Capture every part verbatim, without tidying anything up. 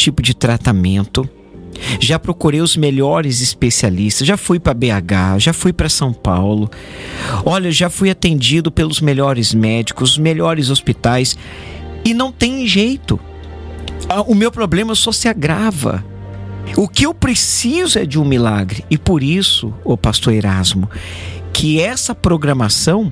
tipo de tratamento, já procurei os melhores especialistas, já fui para B H, já fui para São Paulo. Olha, já fui atendido pelos melhores médicos, os melhores hospitais, e não tem jeito. O meu problema só se agrava. O que eu preciso é de um milagre. E por isso, ô pastor Erasmo, que essa programação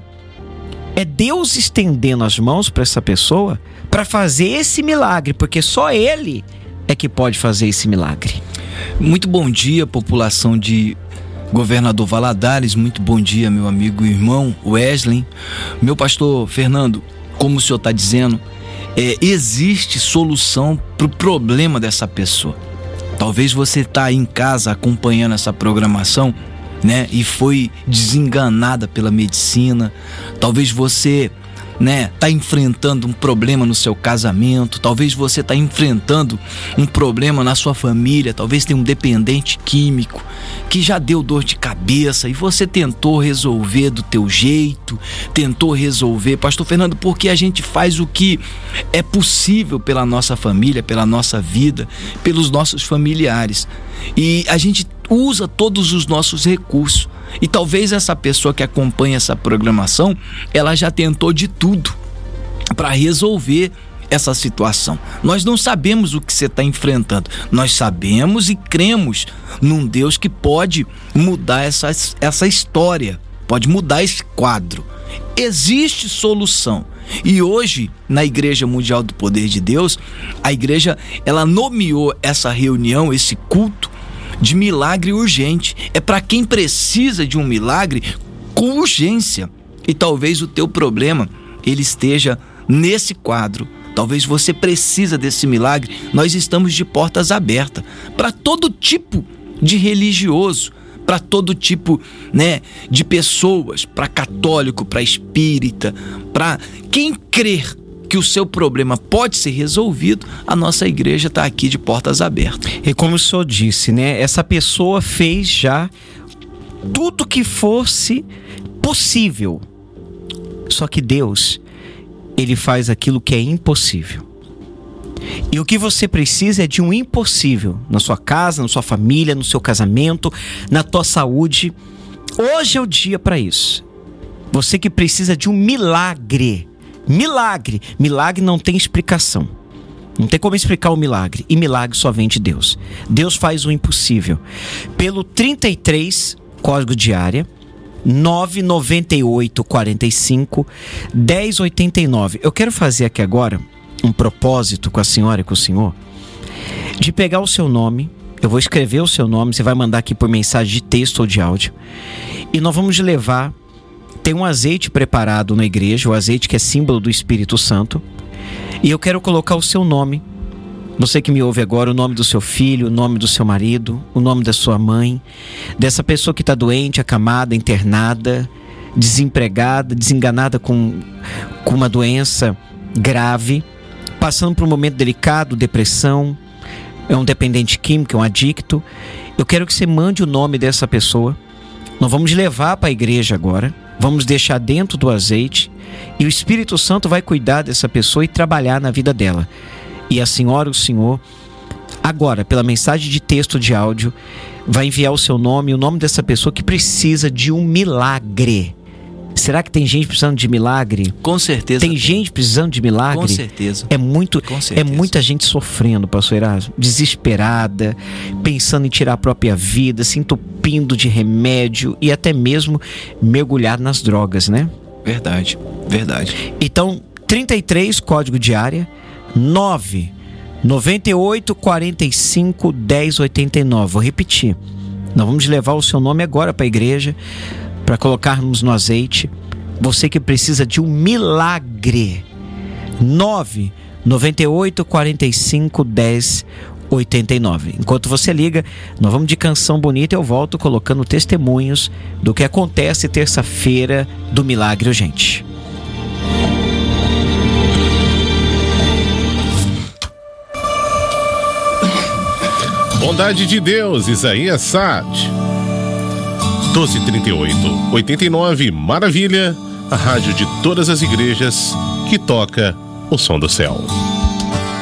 é Deus estendendo as mãos para essa pessoa para fazer esse milagre, porque só Ele é que pode fazer esse milagre. Muito bom dia, população de Governador Valadares. Muito bom dia, meu amigo e irmão Wesley. Meu pastor Fernando, como o senhor está dizendo, é, existe solução para o problema dessa pessoa. Talvez você está aí em casa acompanhando essa programação, né, e foi desenganada pela medicina. Talvez você, né, tá enfrentando um problema no seu casamento. Talvez você tá enfrentando um problema na sua família. Talvez tenha um dependente químico que já deu dor de cabeça e você tentou resolver do teu jeito, tentou resolver. Pastor Fernando, porque a gente faz o que é possível pela nossa família, pela nossa vida, pelos nossos familiares, e a gente usa todos os nossos recursos. E talvez essa pessoa que acompanha essa programação, ela já tentou de tudo para resolver essa situação. Nós não sabemos o que você está enfrentando. Nós sabemos e cremos num Deus que pode mudar essa, essa história, pode mudar esse quadro. Existe solução. E hoje, na Igreja Mundial do Poder de Deus, a igreja, ela nomeou essa reunião, esse culto, de milagre urgente. É para quem precisa de um milagre com urgência. E talvez o teu problema, ele esteja nesse quadro. Talvez você precisa desse milagre. Nós estamos de portas abertas para todo tipo de religioso, para todo tipo, né, de pessoas, para católico, para espírita, para quem crer que o seu problema pode ser resolvido. A nossa igreja está aqui de portas abertas. E como o senhor disse, né, essa pessoa fez já tudo que fosse possível. Só que Deus, Ele faz aquilo que é impossível. E o que você precisa é de um impossível na sua casa, na sua família, no seu casamento, na tua saúde. Hoje é o dia para isso. Você que precisa de um milagre. Milagre. Milagre não tem explicação. Não tem como explicar o milagre. E milagre só vem de Deus. Deus faz o impossível. Pelo trinta e três, código de área, nove nove oito quatro cinco, um zero oito nove. Eu quero fazer aqui agora um propósito com a senhora e com o senhor, de pegar o seu nome. Eu vou escrever o seu nome, você vai mandar aqui por mensagem de texto ou de áudio, e nós vamos levar. Tem um azeite preparado na igreja, o azeite que é símbolo do Espírito Santo, e eu quero colocar o seu nome. Você que me ouve agora, o nome do seu filho, o nome do seu marido, o nome da sua mãe, dessa pessoa que está doente, acamada, internada, desempregada, desenganada com, com uma doença grave, passando por um momento delicado, depressão, é um dependente químico, é um adicto. Eu quero que você mande o nome dessa pessoa. Nós vamos levar para a igreja agora, vamos deixar dentro do azeite, e o Espírito Santo vai cuidar dessa pessoa e trabalhar na vida dela. E a senhora, o senhor, agora, pela mensagem de texto ou de áudio, vai enviar o seu nome e o nome dessa pessoa que precisa de um milagre. Será que tem gente precisando de milagre? Com certeza. Tem gente precisando de milagre? Com certeza. É, muito, Com certeza. É muita gente sofrendo, pastor Erasmo, desesperada, pensando em tirar a própria vida, se entupindo de remédio e até mesmo mergulhado nas drogas, né? Verdade, verdade. Então, trinta e três, código de área, nove nove oito quatro cinco, um zero oito nove. Vou repetir. Nós vamos levar o seu nome agora para a igreja, para colocarmos no azeite. Você que precisa de um milagre. nove nove oito quatro cinco, um zero oito nove. Enquanto você liga, nós vamos de canção bonita e eu volto colocando testemunhos do que acontece terça-feira do Milagre Urgente. Bondade de Deus, Isaías Sade. doze trinta e oito, oitenta e nove, Maravilha, a rádio de todas as igrejas que toca o som do céu.